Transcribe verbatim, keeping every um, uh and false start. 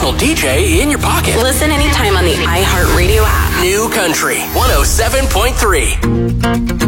personal D J in your pocket. Listen anytime on the iHeartRadio app. New Country one oh seven point three.